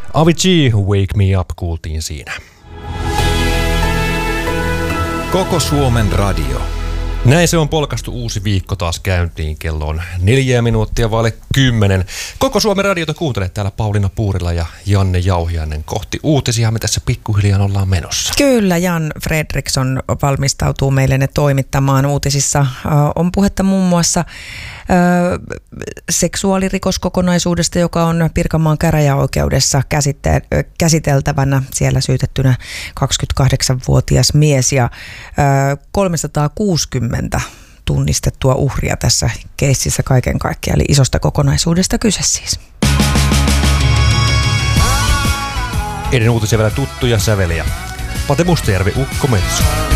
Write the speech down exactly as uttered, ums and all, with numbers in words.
Avicii, Wake Me Up kuultiin siinä. Koko Suomen radio. Näin se on polkastu uusi viikko taas käyntiin. Kello on neljä minuuttia vaille kymmenen. Koko Suomen radiota kuuntelee täällä Pauliina Puurila ja Janne Jauhiainen. Kohti uutisia me tässä pikkuhiljaa ollaan menossa. Kyllä, Jan Fredriksson valmistautuu meille ne toimittamaan. Uutisissa äh, on puhetta muun muassa äh, seksuaalirikoskokonaisuudesta, joka on Pirkanmaan käräjäoikeudessa käsite- käsiteltävänä. Siellä syytettynä kaksikymmentäkahdeksanvuotias mies ja äh, kolmesataakuusikymmentä tunnistettua uhria tässä keississä kaiken kaikkiaan. Eli isosta kokonaisuudesta kyse siis. Ennen uutisia vielä tuttuja säveliä. Pate Mustajärvi, Ukko Metso.